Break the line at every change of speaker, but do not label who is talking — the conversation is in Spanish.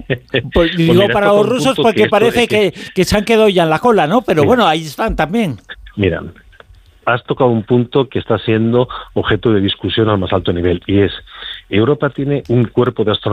Pues digo,
mira,
para los rusos porque parece que se han quedado ya en la cola, ¿no? Pero bueno, ahí están también.
Mira, has tocado un punto que está siendo objeto de discusión al más alto nivel, y es: Europa tiene un cuerpo de astronautas